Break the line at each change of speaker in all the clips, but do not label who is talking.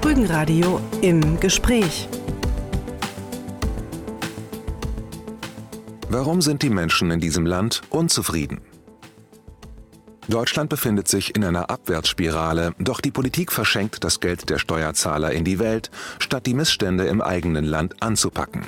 Rügenradio im Gespräch.
Warum sind die Menschen in diesem Land unzufrieden? Deutschland befindet sich in einer Abwärtsspirale, doch die Politik verschenkt das Geld der Steuerzahler in die Welt, statt die Missstände im eigenen Land anzupacken.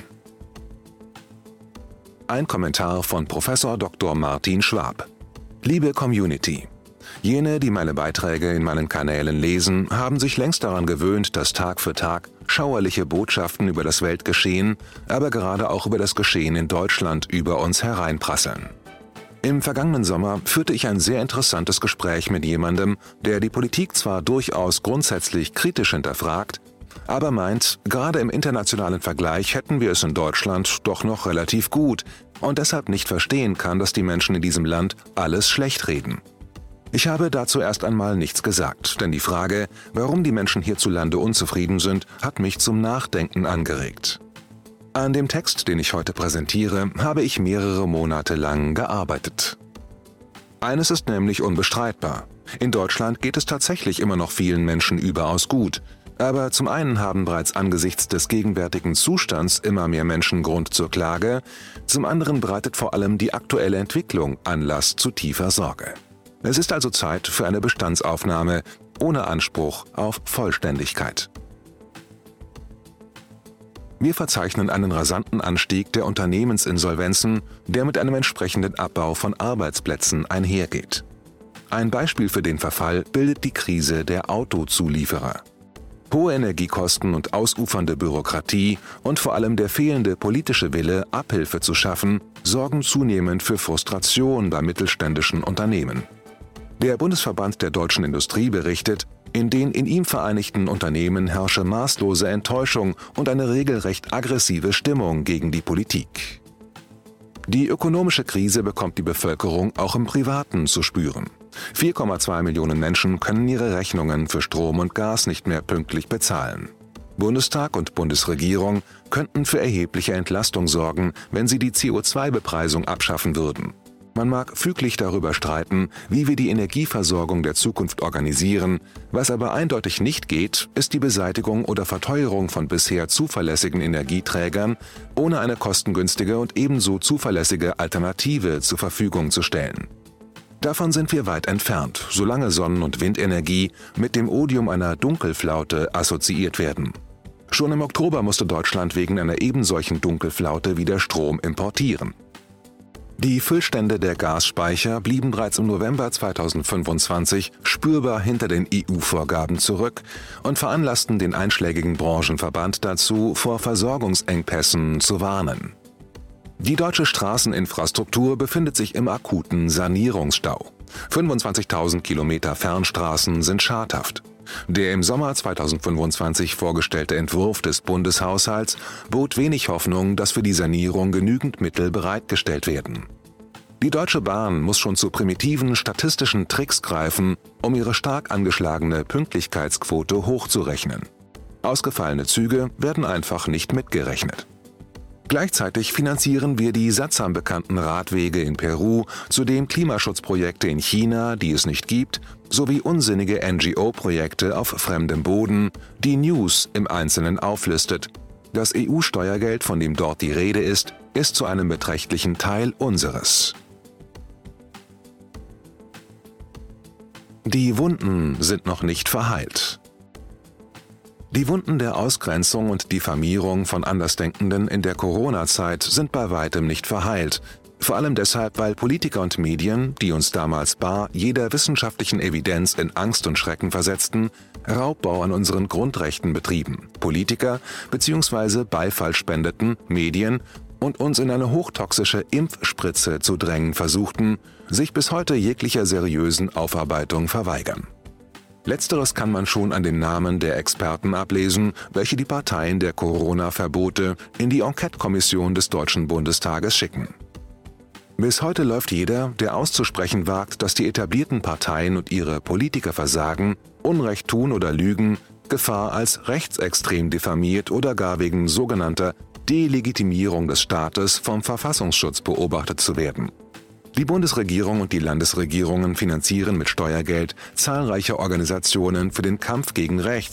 Ein Kommentar von Prof. Dr. Martin Schwab. Liebe Community, jene, die meine Beiträge in meinen Kanälen lesen, haben sich längst daran gewöhnt, dass Tag für Tag schauerliche Botschaften über das Weltgeschehen, aber gerade auch über das Geschehen in Deutschland über uns hereinprasseln. Im vergangenen Sommer führte ich ein sehr interessantes Gespräch mit jemandem, der die Politik zwar durchaus grundsätzlich kritisch hinterfragt, aber meint, gerade im internationalen Vergleich hätten wir es in Deutschland doch noch relativ gut und deshalb nicht verstehen kann, dass die Menschen in diesem Land alles schlecht reden. Ich habe dazu erst einmal nichts gesagt, denn die Frage, warum die Menschen hierzulande unzufrieden sind, hat mich zum Nachdenken angeregt. An dem Text, den ich heute präsentiere, habe ich mehrere Monate lang gearbeitet. Eines ist nämlich unbestreitbar. In Deutschland geht es tatsächlich immer noch vielen Menschen überaus gut. Aber zum einen haben bereits angesichts des gegenwärtigen Zustands immer mehr Menschen Grund zur Klage, zum anderen bereitet vor allem die aktuelle Entwicklung Anlass zu tiefer Sorge. Es ist also Zeit für eine Bestandsaufnahme ohne Anspruch auf Vollständigkeit. Wir verzeichnen einen rasanten Anstieg der Unternehmensinsolvenzen, der mit einem entsprechenden Abbau von Arbeitsplätzen einhergeht. Ein Beispiel für den Verfall bildet die Krise der Autozulieferer. Hohe Energiekosten und ausufernde Bürokratie und vor allem der fehlende politische Wille, Abhilfe zu schaffen, sorgen zunehmend für Frustration bei mittelständischen Unternehmen. Der Bundesverband der deutschen Industrie berichtet, in den in ihm vereinigten Unternehmen herrsche maßlose Enttäuschung und eine regelrecht aggressive Stimmung gegen die Politik. Die ökonomische Krise bekommt die Bevölkerung auch im Privaten zu spüren. 4,2 Millionen Menschen können ihre Rechnungen für Strom und Gas nicht mehr pünktlich bezahlen. Bundestag und Bundesregierung könnten für erhebliche Entlastung sorgen, wenn sie die CO2-Bepreisung abschaffen würden. Man mag füglich darüber streiten, wie wir die Energieversorgung der Zukunft organisieren, was aber eindeutig nicht geht, ist die Beseitigung oder Verteuerung von bisher zuverlässigen Energieträgern, ohne eine kostengünstige und ebenso zuverlässige Alternative zur Verfügung zu stellen. Davon sind wir weit entfernt, solange Sonnen- und Windenergie mit dem Odium einer Dunkelflaute assoziiert werden. Schon im Oktober musste Deutschland wegen einer ebensolchen Dunkelflaute wieder Strom importieren. Die Füllstände der Gasspeicher blieben bereits im November 2025 spürbar hinter den EU-Vorgaben zurück und veranlassten den einschlägigen Branchenverband dazu, vor Versorgungsengpässen zu warnen. Die deutsche Straßeninfrastruktur befindet sich im akuten Sanierungsstau. 25.000 Kilometer Fernstraßen sind schadhaft. Der im Sommer 2025 vorgestellte Entwurf des Bundeshaushalts bot wenig Hoffnung, dass für die Sanierung genügend Mittel bereitgestellt werden. Die Deutsche Bahn muss schon zu primitiven statistischen Tricks greifen, um ihre stark angeschlagene Pünktlichkeitsquote hochzurechnen. Ausgefallene Züge werden einfach nicht mitgerechnet. Gleichzeitig finanzieren wir die sattsam bekannten Radwege in Peru, zudem Klimaschutzprojekte in China, die es nicht gibt, sowie unsinnige NGO-Projekte auf fremdem Boden, die News im Einzelnen auflistet. Das EU-Steuergeld, von dem dort die Rede ist zu einem beträchtlichen Teil unseres. Die Wunden sind noch nicht verheilt. Die Wunden der Ausgrenzung und Diffamierung von Andersdenkenden in der Corona-Zeit sind bei weitem nicht verheilt. Vor allem deshalb, weil Politiker und Medien, die uns damals bar jeder wissenschaftlichen Evidenz in Angst und Schrecken versetzten, Raubbau an unseren Grundrechten betrieben. Politiker bzw. Beifall spendeten, Medien und uns in eine hochtoxische Impfspritze zu drängen versuchten, sich bis heute jeglicher seriösen Aufarbeitung verweigern. Letzteres kann man schon an den Namen der Experten ablesen, welche die Parteien der Corona-Verbote in die Enquete-Kommission des Deutschen Bundestages schicken. Bis heute läuft jeder, der auszusprechen wagt, dass die etablierten Parteien und ihre Politiker versagen, Unrecht tun oder lügen, Gefahr als rechtsextrem diffamiert oder gar wegen sogenannter Delegitimierung des Staates vom Verfassungsschutz beobachtet zu werden. Die Bundesregierung und die Landesregierungen finanzieren mit Steuergeld zahlreiche Organisationen für den Kampf gegen rechts,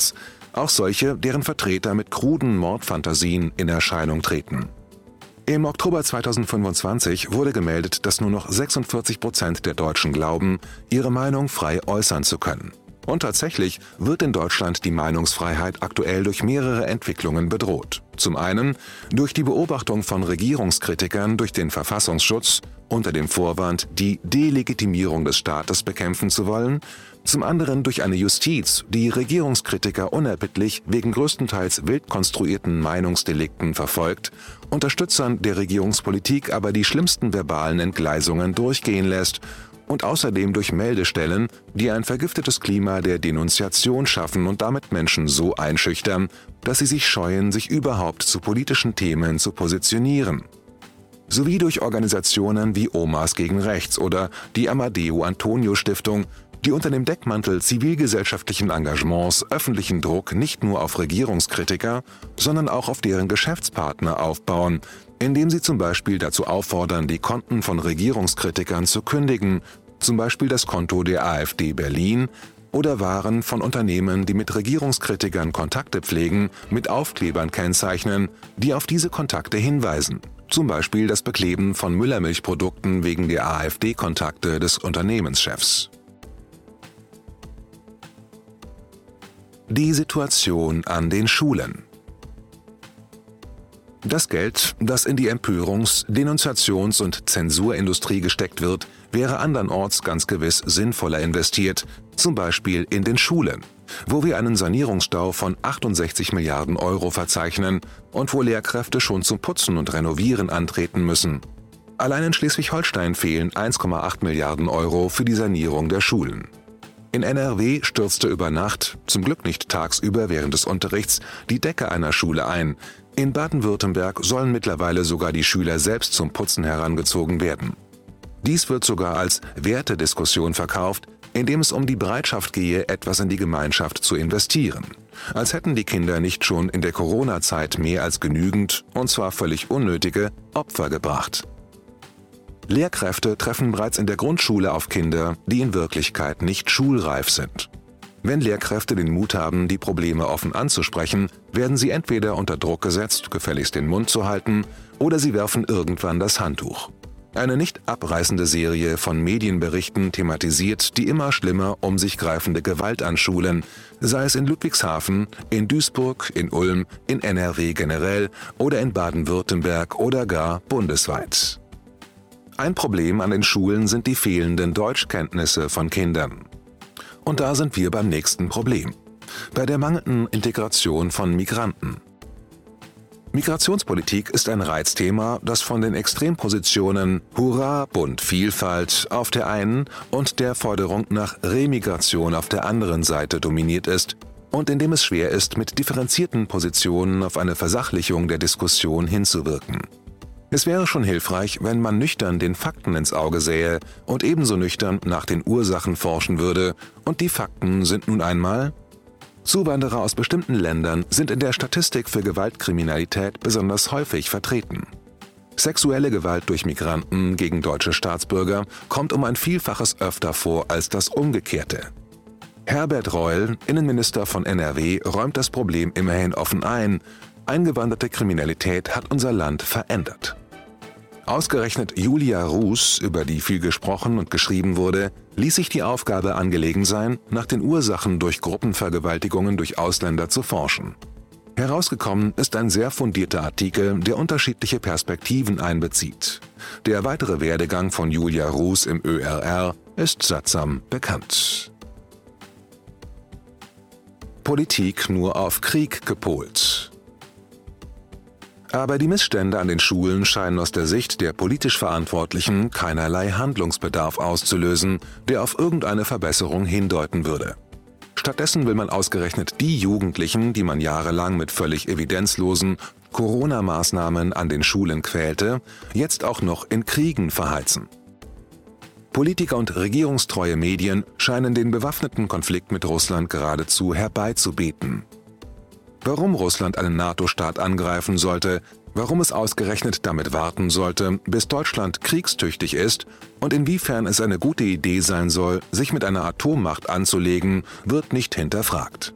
auch solche, deren Vertreter mit kruden Mordfantasien in Erscheinung treten. Im Oktober 2025 wurde gemeldet, dass nur noch 46% der Deutschen glauben, ihre Meinung frei äußern zu können. Und tatsächlich wird in Deutschland die Meinungsfreiheit aktuell durch mehrere Entwicklungen bedroht. Zum einen durch die Beobachtung von Regierungskritikern durch den Verfassungsschutz unter dem Vorwand, die Delegitimierung des Staates bekämpfen zu wollen, zum anderen durch eine Justiz, die Regierungskritiker unerbittlich wegen größtenteils wild konstruierten Meinungsdelikten verfolgt, Unterstützern der Regierungspolitik aber die schlimmsten verbalen Entgleisungen durchgehen lässt, und außerdem durch Meldestellen, die ein vergiftetes Klima der Denunziation schaffen und damit Menschen so einschüchtern, dass sie sich scheuen, sich überhaupt zu politischen Themen zu positionieren. Sowie durch Organisationen wie Omas gegen Rechts oder die Amadeo Antonio Stiftung, die unter dem Deckmantel zivilgesellschaftlichen Engagements öffentlichen Druck nicht nur auf Regierungskritiker, sondern auch auf deren Geschäftspartner aufbauen, indem sie zum Beispiel dazu auffordern, die Konten von Regierungskritikern zu kündigen, zum Beispiel das Konto der AfD Berlin, oder Waren von Unternehmen, die mit Regierungskritikern Kontakte pflegen, mit Aufklebern kennzeichnen, die auf diese Kontakte hinweisen. Zum Beispiel das Bekleben von Müllermilchprodukten wegen der AfD-Kontakte des Unternehmenschefs. Die Situation an den Schulen. Das Geld, das in die Empörungs-, Denunziations- und Zensurindustrie gesteckt wird, wäre andernorts ganz gewiss sinnvoller investiert, zum Beispiel in den Schulen, wo wir einen Sanierungsstau von 68 Milliarden Euro verzeichnen und wo Lehrkräfte schon zum Putzen und Renovieren antreten müssen. Allein in Schleswig-Holstein fehlen 1,8 Milliarden Euro für die Sanierung der Schulen. In NRW stürzte über Nacht, zum Glück nicht tagsüber während des Unterrichts, die Decke einer Schule ein. In Baden-Württemberg sollen mittlerweile sogar die Schüler selbst zum Putzen herangezogen werden. Dies wird sogar als Wertediskussion verkauft, indem es um die Bereitschaft gehe, etwas in die Gemeinschaft zu investieren. Als hätten die Kinder nicht schon in der Corona-Zeit mehr als genügend, und zwar völlig unnötige, Opfer gebracht. Lehrkräfte treffen bereits in der Grundschule auf Kinder, die in Wirklichkeit nicht schulreif sind. Wenn Lehrkräfte den Mut haben, die Probleme offen anzusprechen, werden sie entweder unter Druck gesetzt, gefälligst den Mund zu halten, oder sie werfen irgendwann das Handtuch. Eine nicht abreißende Serie von Medienberichten thematisiert die immer schlimmer um sich greifende Gewalt an Schulen, sei es in Ludwigshafen, in Duisburg, in Ulm, in NRW generell oder in Baden-Württemberg oder gar bundesweit. Ein Problem an den Schulen sind die fehlenden Deutschkenntnisse von Kindern. Und da sind wir beim nächsten Problem: bei der mangelnden Integration von Migranten. Migrationspolitik ist ein Reizthema, das von den Extrempositionen Hurra, Bunt, Vielfalt auf der einen und der Forderung nach Remigration auf der anderen Seite dominiert ist und in dem es schwer ist, mit differenzierten Positionen auf eine Versachlichung der Diskussion hinzuwirken. Es wäre schon hilfreich, wenn man nüchtern den Fakten ins Auge sähe und ebenso nüchtern nach den Ursachen forschen würde, und die Fakten sind nun einmal: Zuwanderer aus bestimmten Ländern sind in der Statistik für Gewaltkriminalität besonders häufig vertreten. Sexuelle Gewalt durch Migranten gegen deutsche Staatsbürger kommt um ein Vielfaches öfter vor als das Umgekehrte. Herbert Reul, Innenminister von NRW, räumt das Problem immerhin offen ein: Eingewanderte Kriminalität hat unser Land verändert. Ausgerechnet Julia Ruß, über die viel gesprochen und geschrieben wurde, ließ sich die Aufgabe angelegen sein, nach den Ursachen durch Gruppenvergewaltigungen durch Ausländer zu forschen. Herausgekommen ist ein sehr fundierter Artikel, der unterschiedliche Perspektiven einbezieht. Der weitere Werdegang von Julia Ruß im ÖRR ist sattsam bekannt. Politik nur auf Krieg gepolt. Aber die Missstände an den Schulen scheinen aus der Sicht der politisch Verantwortlichen keinerlei Handlungsbedarf auszulösen, der auf irgendeine Verbesserung hindeuten würde. Stattdessen will man ausgerechnet die Jugendlichen, die man jahrelang mit völlig evidenzlosen Corona-Maßnahmen an den Schulen quälte, jetzt auch noch in Kriegen verheizen. Politiker und regierungstreue Medien scheinen den bewaffneten Konflikt mit Russland geradezu herbeizubeten. Warum Russland einen NATO-Staat angreifen sollte, warum es ausgerechnet damit warten sollte, bis Deutschland kriegstüchtig ist und inwiefern es eine gute Idee sein soll, sich mit einer Atommacht anzulegen, wird nicht hinterfragt.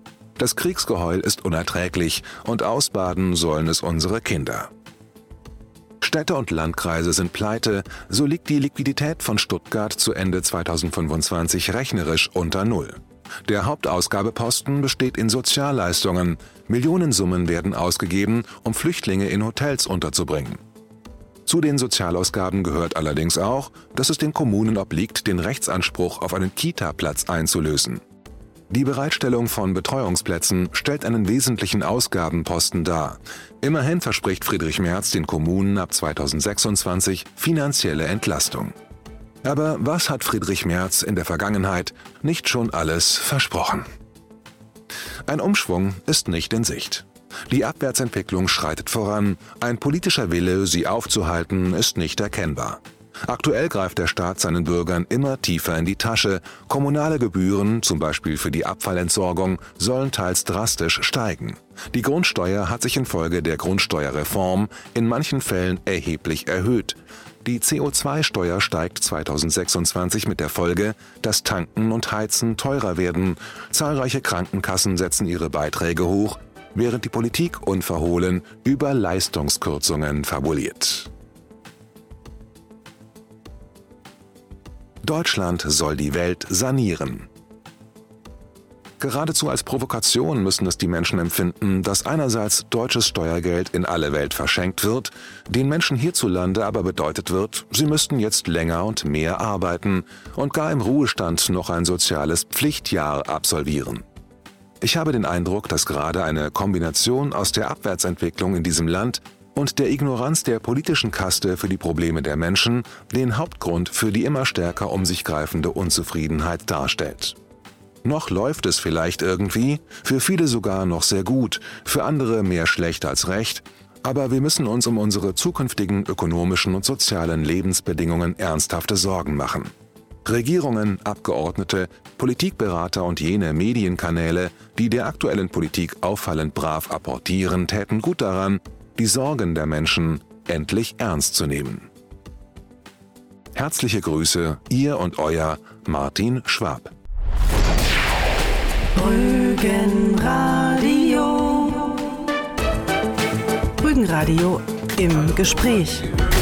Das Kriegsgeheul ist unerträglich und ausbaden sollen es unsere Kinder. Städte und Landkreise sind pleite, so liegt die Liquidität von Stuttgart zu Ende 2025 rechnerisch unter Null. Der Hauptausgabeposten besteht in Sozialleistungen. Millionensummen werden ausgegeben, um Flüchtlinge in Hotels unterzubringen. Zu den Sozialausgaben gehört allerdings auch, dass es den Kommunen obliegt, den Rechtsanspruch auf einen Kita-Platz einzulösen. Die Bereitstellung von Betreuungsplätzen stellt einen wesentlichen Ausgabenposten dar. Immerhin verspricht Friedrich Merz den Kommunen ab 2026 finanzielle Entlastung. Aber was hat Friedrich Merz in der Vergangenheit nicht schon alles versprochen? Ein Umschwung ist nicht in Sicht. Die Abwärtsentwicklung schreitet voran, ein politischer Wille, sie aufzuhalten, ist nicht erkennbar. Aktuell greift der Staat seinen Bürgern immer tiefer in die Tasche. Kommunale Gebühren, zum Beispiel für die Abfallentsorgung, sollen teils drastisch steigen. Die Grundsteuer hat sich infolge der Grundsteuerreform in manchen Fällen erheblich erhöht. Die CO2-Steuer steigt 2026 mit der Folge, dass Tanken und Heizen teurer werden. Zahlreiche Krankenkassen setzen ihre Beiträge hoch, während die Politik unverhohlen über Leistungskürzungen fabuliert. Deutschland soll die Welt sanieren. Geradezu als Provokation müssen es die Menschen empfinden, dass einerseits deutsches Steuergeld in alle Welt verschenkt wird, den Menschen hierzulande aber bedeutet wird, sie müssten jetzt länger und mehr arbeiten und gar im Ruhestand noch ein soziales Pflichtjahr absolvieren. Ich habe den Eindruck, dass gerade eine Kombination aus der Abwärtsentwicklung in diesem Land und der Ignoranz der politischen Kaste für die Probleme der Menschen den Hauptgrund für die immer stärker um sich greifende Unzufriedenheit darstellt. Noch läuft es vielleicht irgendwie, für viele sogar noch sehr gut, für andere mehr schlecht als recht, aber wir müssen uns um unsere zukünftigen ökonomischen und sozialen Lebensbedingungen ernsthafte Sorgen machen. Regierungen, Abgeordnete, Politikberater und jene Medienkanäle, die der aktuellen Politik auffallend brav apportieren, täten gut daran, die Sorgen der Menschen endlich ernst zu nehmen. Herzliche Grüße, Ihr und Euer Martin Schwab.
Rügenradio. Rügenradio im Gespräch.